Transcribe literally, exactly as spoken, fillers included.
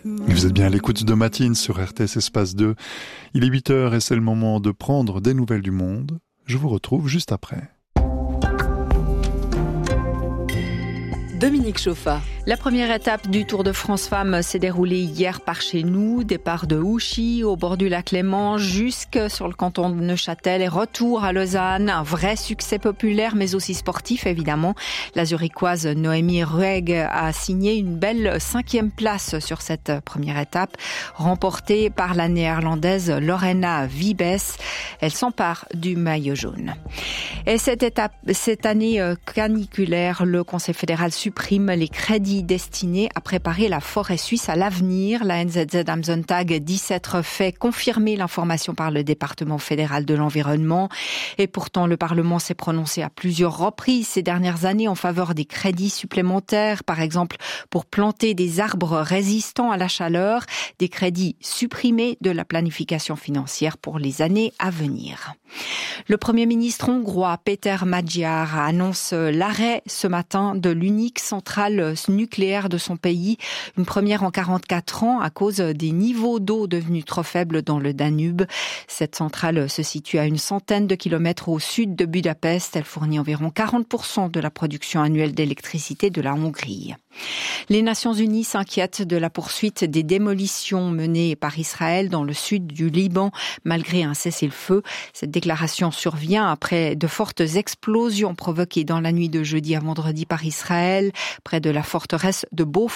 Vous êtes bien à l'écoute de Matine sur R T S Espace deux. Il est huit heures et c'est le moment de prendre des nouvelles du monde. Je vous retrouve juste après. Dominique Chauffa. La première étape du Tour de France Femmes s'est déroulée hier par chez nous. Départ de Ouchy, au bord du lac Léman, jusque sur le canton de Neuchâtel et retour à Lausanne. Un vrai succès populaire, mais aussi sportif, évidemment. La Zurichoise Noémie Rueg a signé une belle cinquième place sur cette première étape, remportée par la néerlandaise Lorena Wiebes. Elle s'empare du maillot jaune. Et cette étape, cette année caniculaire, le Conseil fédéral supprime les crédits destinés à préparer la forêt suisse à l'avenir. La N Z Z am Sonntag dit s'être fait confirmer l'information par le département fédéral de l'environnement. Et pourtant, le Parlement s'est prononcé à plusieurs reprises ces dernières années en faveur des crédits supplémentaires, par exemple pour planter des arbres résistants à la chaleur, des crédits supprimés de la planification financière pour les années à venir. Le Premier ministre hongrois Péter Magyar annonce l'arrêt ce matin de l'unique centrale nucléaire de son pays, une première en quarante-quatre ans à cause des niveaux d'eau devenus trop faibles dans le Danube. Cette centrale se situe à une centaine de kilomètres au sud de Budapest. Elle fournit environ quarante pour cent de la production annuelle d'électricité de la Hongrie. Les Nations Unies s'inquiètent de la poursuite des démolitions menées par Israël dans le sud du Liban, malgré un cessez-le-feu. Cette déclaration survient après de fortes explosions provoquées dans la nuit de jeudi à vendredi par Israël, près de la forteresse de Beaufort.